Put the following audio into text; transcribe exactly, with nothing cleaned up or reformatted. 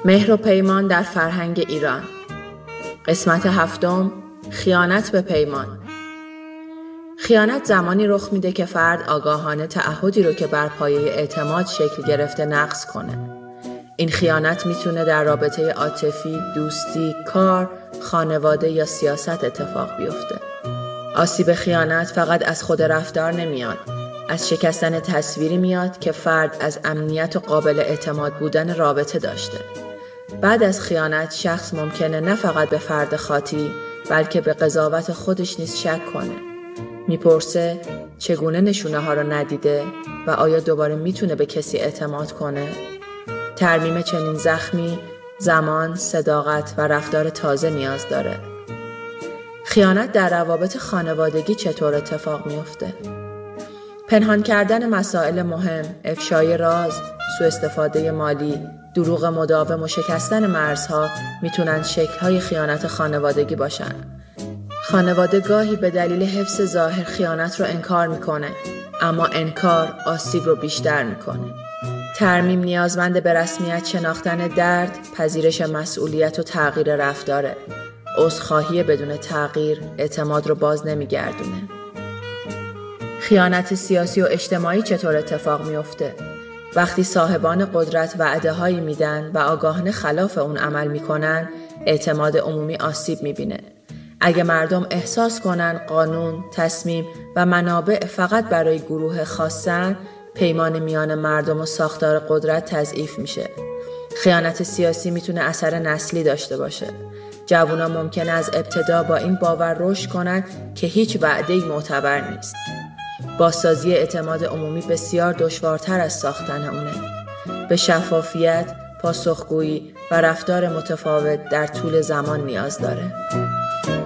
مهر و پیمان در فرهنگ ایران. قسمت هفتم، خیانت به پیمان. خیانت زمانی رخ میده که فرد آگاهانه تعهدی رو که بر پایه اعتماد شکل گرفته نقض کنه. این خیانت میتونه در رابطه عاطفی، دوستی، کار، خانواده یا سیاست اتفاق بیفته. آسیب خیانت فقط از خود رفتار نمیاد، از شکستن تصویری میاد که فرد از امنیت و قابل اعتماد بودن رابطه داشته. بعد از خیانت شخص ممکنه نه فقط به فرد خاطی بلکه به قضاوت خودش نیز شک کنه. میپرسه چگونه نشونه ها رو ندیده و آیا دوباره میتونه به کسی اعتماد کنه؟ ترمیم چنین زخمی زمان، صداقت و رفتار تازه نیاز داره. خیانت در روابط خانوادگی چطور اتفاق میفته؟ پنهان کردن مسائل مهم، افشای راز، سوء استفاده مالی، دروغ مداوم و شکستن مرزها میتونن شکل‌های خیانت خانوادگی باشن. خانواده گاهی به دلیل حفظ ظاهر خیانت رو انکار میکنه، اما انکار آسیب رو بیشتر میکنه. ترمیم نیازمند به رسمیت شناختن درد، پذیرش مسئولیت و تغییر رفتاره. عذرخواهی بدون تغییر اعتماد رو باز نمیگردونه. خیانت سیاسی و اجتماعی چطور اتفاق میفته؟ وقتی صاحبان قدرت وعده هایی میدن و آگاهانه خلاف اون عمل میکنن، اعتماد عمومی آسیب میبینه. اگه مردم احساس کنن قانون، تصمیم و منابع فقط برای گروه خاصن، پیمان میان مردم و ساختار قدرت تضعیف میشه. خیانت سیاسی میتونه اثر نسلی داشته باشه. جوونا ممکنه از ابتدا با این باور رشد کنن که هیچ وعده‌ای معتبر نیست. بازسازی اعتماد عمومی بسیار دشوارتر از ساختن اونه. به شفافیت، پاسخگویی و رفتار متفاوت در طول زمان نیاز داره.